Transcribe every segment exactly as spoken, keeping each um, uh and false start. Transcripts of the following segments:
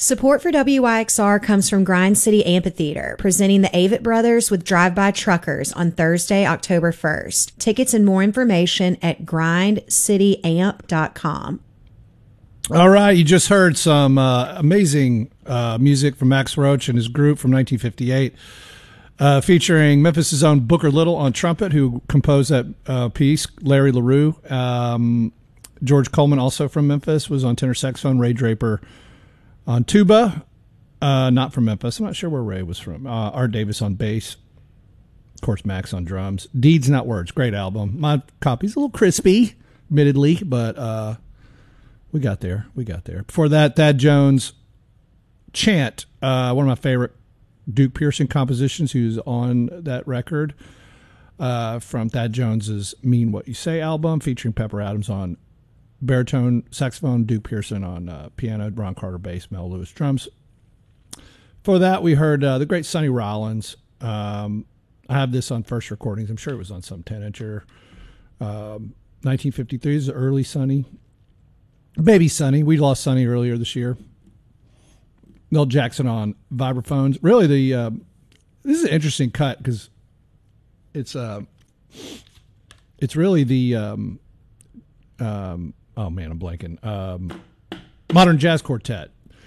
Support for W I X R comes from Grind City Amphitheater, presenting the Avett Brothers with Drive-By Truckers on Thursday, October first. Tickets and more information at grind city amp dot com. All right, you just heard some uh, amazing uh, music from Max Roach and his group from nineteen fifty-eight, uh, featuring Memphis' own Booker Little on trumpet, who composed that uh, piece, Larry LaRue. Um, George Coleman, also from Memphis, was on tenor saxophone, Ray Draper on tuba, uh, not from Memphis. I'm not sure where Ray was from. Uh, Art Davis on bass. Of course, Max on drums. Deeds Not Words, great album. My copy's a little crispy, admittedly, but uh, we got there. We got there. Before that, Thad Jones, Chant, uh, one of my favorite Duke Pearson compositions, who's on that record, uh, from Thad Jones's Mean What You Say album, featuring Pepper Adams on baritone saxophone, Duke Pearson on uh, piano, Ron Carter bass, Mel Lewis drums. For that, we heard uh, the great Sonny Rollins. Um, I have this on first recordings. I'm sure it was on some ten-incher. Um, nineteen fifty-three is early Sonny. Baby Sonny. We lost Sonny earlier this year. Mel Jackson on vibraphones. Really, the uh, this is an interesting cut because it's uh, it's really the um, um, oh man, I'm blanking. Um, Modern Jazz Quartet.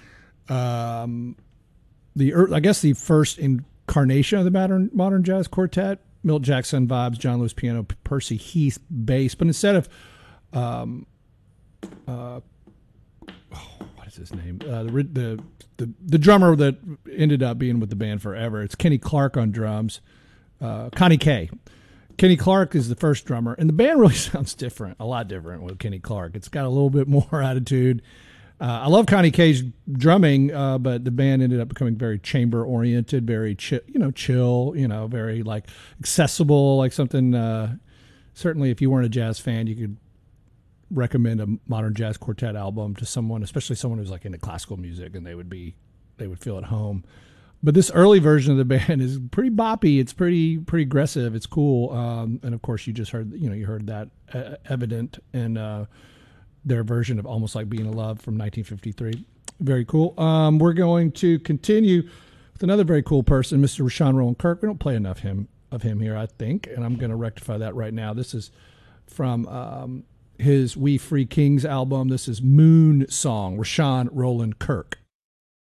Um, the I guess the first incarnation of the modern modern jazz quartet. Milt Jackson vibes, John Lewis piano, Percy Heath bass, but instead of um, uh, oh, what is his name? Uh, the, the the the drummer that ended up being with the band forever. It's Kenny Clark on drums. Uh, Connie Kay. Kenny Clark is the first drummer, and the band really sounds different, a lot different with Kenny Clark. It's got a little bit more attitude. Uh, I love Connie Kay's drumming, uh, but the band ended up becoming very chamber-oriented, very chill, you know, chill, you know, very like accessible, like something. Uh, certainly, if you weren't a jazz fan, you could recommend a modern jazz quartet album to someone, especially someone who's like into classical music, and they would be, they would feel at home. But this early version of the band is pretty boppy. It's pretty pretty aggressive. It's cool. Um, and of course, you just heard you know you heard that uh, evident in uh, their version of Almost Like Being in Love from nineteen fifty-three. Very cool. Um, we're going to continue with another very cool person, Mister Rashawn Roland Kirk. We don't play enough him of him here, I think, and I'm going to rectify that right now. This is from um, his We Free Kings album. This is Moon Song, Rashawn Roland Kirk.